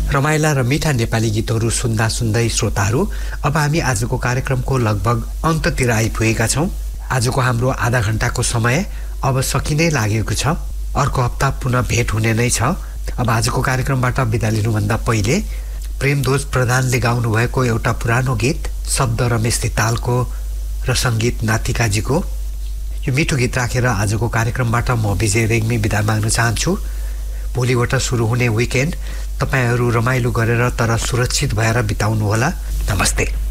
रमाइला र मिठा नेपाली गीतहरू सुन्दा सुन्दै श्रोताहरू, अब हामी आजको कार्यक्रमको लगभग अन्ततिर आइपुगेका छौं। आजको हाम्रो आधा घण्टाको समय अब सकिनै लागेको छ। अर्को हप्ता पुनः भेट हुने नै छ। अब आजको कार्यक्रमबाट बिदा लिनुभन्दा पहिले प्रेमध्वज प्रधानले गाउनु भएको एउटा पुरानो गीत, शब्द रमेश तितालको र संगीत नातिकाजीको, यो मिठो गीत राखेर आजको कार्यक्रमबाट म विजय रेग्मी बिदा माग्न चाहन्छु। भोलिबाट सुरु हुने विकेन्ड तपाईहरू रमाइलो गरेर तर सुरक्षित भएर बिताउनु होला। नमस्ते।